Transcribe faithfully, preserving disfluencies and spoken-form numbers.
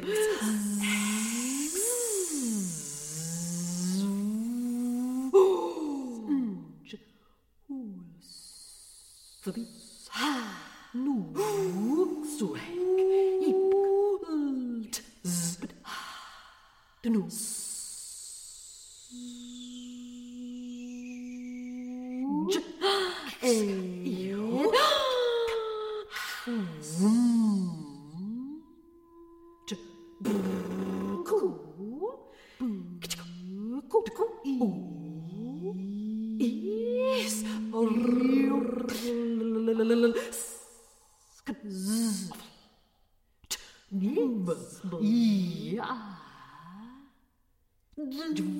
Förbi. Nu. Suek. Ip. Lt. Zbd. Nu. J. E. Vum. J. Ku. Ku. Ku. Is. Ja.